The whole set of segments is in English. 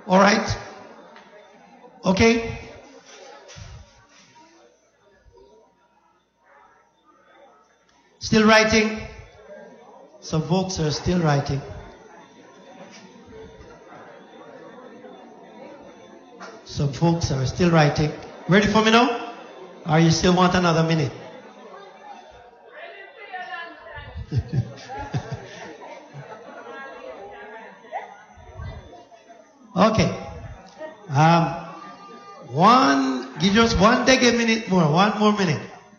All right? Okay? Still writing? Some folks are still writing. Some folks are still writing. Ready for me now? Or you still want another minute? Okay. Give us one decade minute more. One more minute.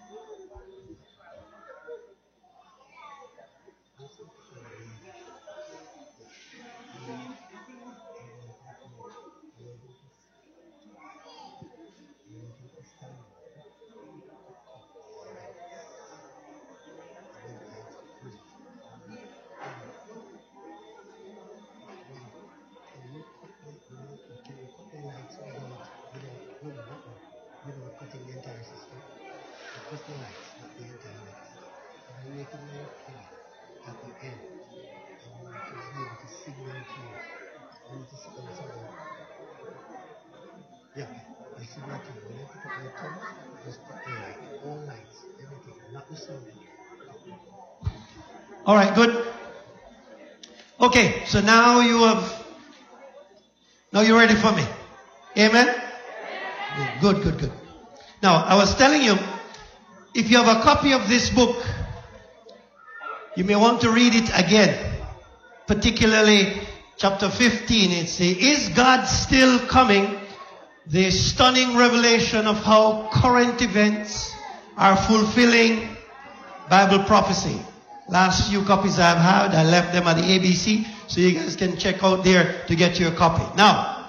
All right, good. Okay, so now you're ready for me. Amen? Good, good, good. Now, I was telling you, if you have a copy of this book, you may want to read it again. Particularly chapter 15, it says, Is God Still Coming? The stunning revelation of how current events are fulfilling Bible prophecy. Last few copies I've had, I left them at the ABC, so you guys can check out there to get your copy. Now,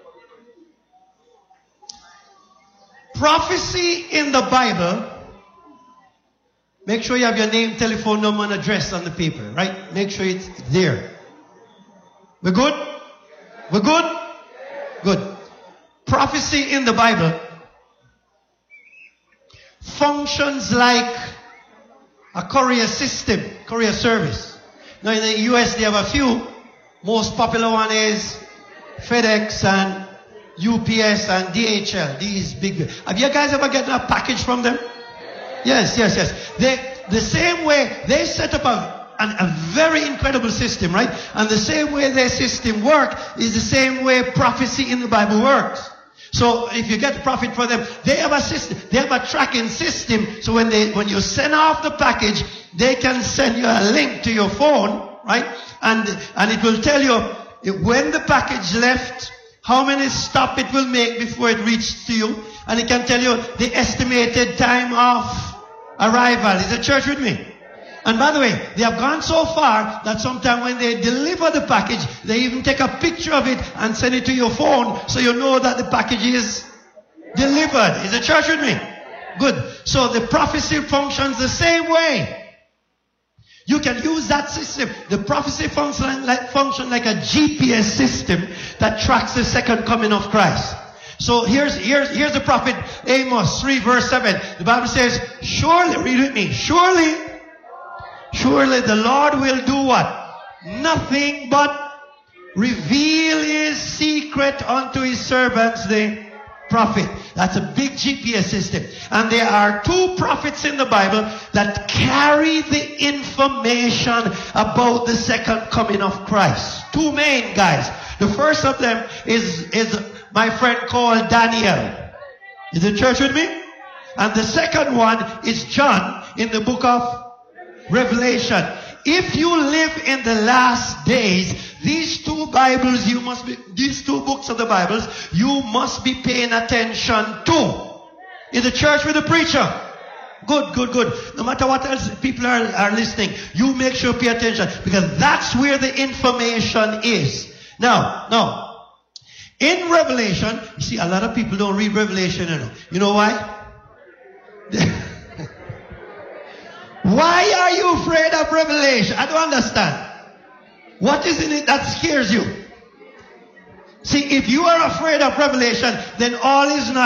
prophecy in the Bible, make sure you have your name, telephone number, and address on the paper, right? Make sure it's there. We're good? We're good? Good. Prophecy in the Bible functions like a courier system, courier service. Now in the US they have a few. Most popular one is FedEx and UPS and DHL. These big. Have you guys ever gotten a package from them? Yes. The same way they set up a very incredible system, right? And the same way their system works is the same way prophecy in the Bible works. So if you get the prophet for them, they have a system, they have a tracking system. So when you send off the package, they can send you a link to your phone, right? And it will tell you when the package left, how many stops it will make before it reaches to you, and it can tell you the estimated time of arrival. Is the church with me? And by the way, they have gone so far that sometimes when they deliver the package, they even take a picture of it and send it to your phone so you know that the package is delivered. Is the church with me? Good. So the prophecy functions the same way. You can use that system. The prophecy functions like a GPS system that tracks the second coming of Christ. So here's the prophet Amos 3 verse 7. The Bible says, surely, read with me, surely the Lord will do what? Nothing but reveal his secret unto his servants, the prophet. That's a big GPS system. And there are two prophets in the Bible that carry the information about the second coming of Christ. Two main guys. The first of them is my friend called Daniel. Is the church with me? And the second one is John in the book of Revelation. If you live in the last days, these two books of the Bibles, you must be paying attention to. In the church with the preacher. Good. No matter what else people are listening, you make sure pay attention, because that's where the information is. Now, in Revelation, you see, a lot of people don't read Revelation. You know why? Why are you afraid of Revelation? I don't understand. What is in it that scares you? See, if you are afraid of Revelation, then all is not